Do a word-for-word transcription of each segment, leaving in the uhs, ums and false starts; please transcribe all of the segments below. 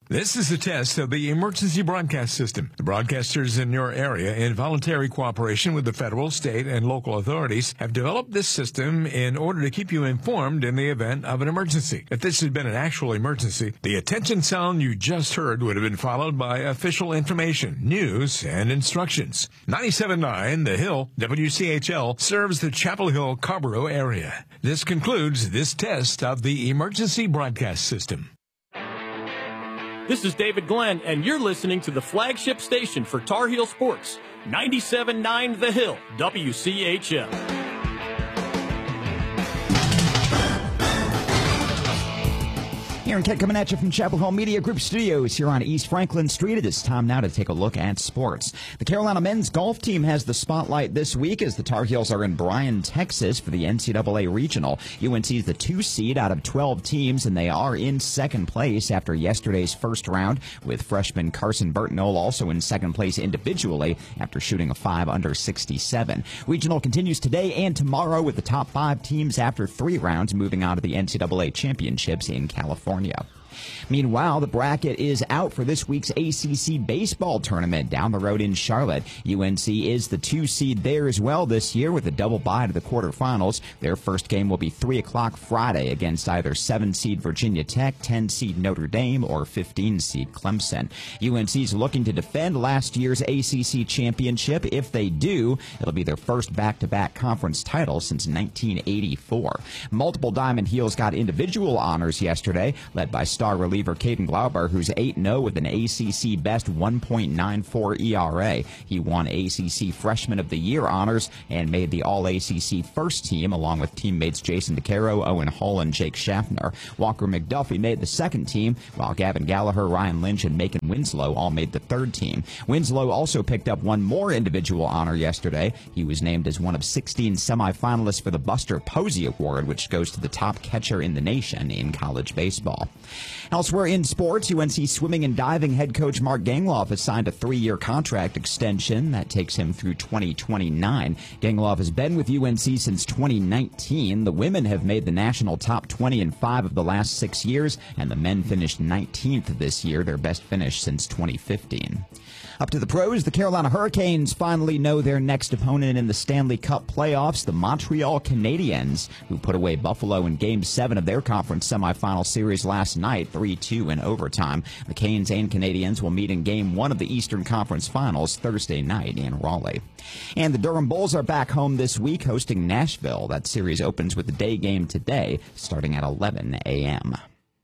This is a test of the emergency broadcast system. The broadcasters in your area, in voluntary cooperation with the federal, state, and local authorities, have developed this system in order to keep you informed in the event of an emergency. If this had been an actual emergency, the attention sound you just heard would have been followed by official information, news, and instructions. ninety-seven point nine The Hill, W C H L, serves the Chapel Hill, Carrboro area. This concludes this test of the emergency broadcast system. This is David Glenn, and you're listening to the flagship station for Tar Heel Sports, ninety-seven point nine The Hill, W C H L. Aaron Kett coming at you from Chapel Hill Media Group Studios here on East Franklin Street. It is time now to take a look at sports. The Carolina men's golf team has the spotlight this week as the Tar Heels are in Bryan, Texas for the N C double A Regional. U N C is the two seed out of twelve teams, and they are in second place after yesterday's first round, with freshman Carson Burtnell also in second place individually after shooting a five under sixty-seven. Regional continues today and tomorrow with the top five teams after three rounds moving on to the N C double A Championships in California. Meanwhile, the bracket is out for this week's A C C baseball tournament down the road in Charlotte. U N C is the two seed there as well this year with a double bye to the quarterfinals. Their first game will be three o'clock Friday against either seven seed Virginia Tech, ten seed Notre Dame, or fifteen seed Clemson. U N C is looking to defend last year's A C C championship. If they do, it'll be their first back-to-back conference title since nineteen eighty-four. Multiple Diamond Heels got individual honors yesterday, led by star reliever Caden Glauber, who's eight and oh with an A C C best one point nine four E R A. He won A C C Freshman of the Year honors and made the All-A C C first team along with teammates Jason DeCaro, Owen Hull, and Jake Schaffner. Walker McDuffie made the second team, while Gavin Gallagher, Ryan Lynch, and Macon Winslow all made the third team. Winslow also picked up one more individual honor yesterday. He was named as one of sixteen semifinalists for the Buster Posey Award, which goes to the top catcher in the nation in college baseball. Elsewhere in sports, U N C swimming and diving head coach Mark Gangloff has signed a three-year contract extension that takes him through twenty twenty-nine. Gangloff has been with U N C since twenty nineteen. The women have made the national top twenty in five of the last six years, and the men finished nineteenth this year, their best finish since twenty fifteen. Up to the pros, the Carolina Hurricanes finally know their next opponent in the Stanley Cup playoffs, the Montreal Canadiens, who put away Buffalo in Game seven of their conference semifinal series last night, three two in overtime. The Canes and Canadiens will meet in Game one of the Eastern Conference Finals Thursday night in Raleigh. And the Durham Bulls are back home this week, hosting Nashville. That series opens with the day game today, starting at eleven a.m.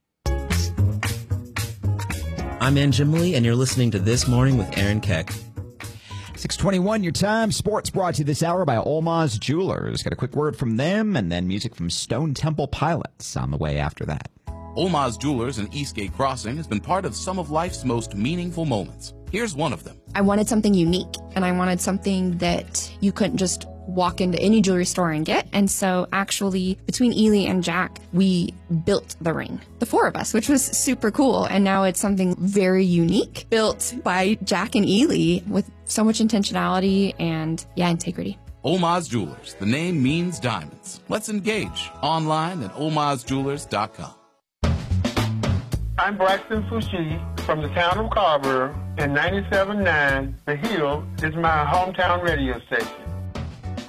I'm Ann Jimley, and you're listening to This Morning with Aaron Keck. six twenty-one your time. Sports brought to you this hour by Olmaz Jewelers. Got a quick word from them, and then music from Stone Temple Pilots on the way after that. Olmaz Jewelers in Eastgate Crossing has been part of some of life's most meaningful moments. Here's one of them. I wanted something unique, and I wanted something that you couldn't just walk into any jewelry store and get. And so actually, between Ely and Jack, we built the ring, the four of us, which was super cool. And now it's something very unique, built by Jack and Ely with so much intentionality and, yeah, integrity. Olmaz Jewelers. The name means diamonds. Let's engage online at olmaz jewelers dot com. I'm Braxton Fushi from the town of Carrboro, and ninety-seven point nine The Hill is my hometown radio station.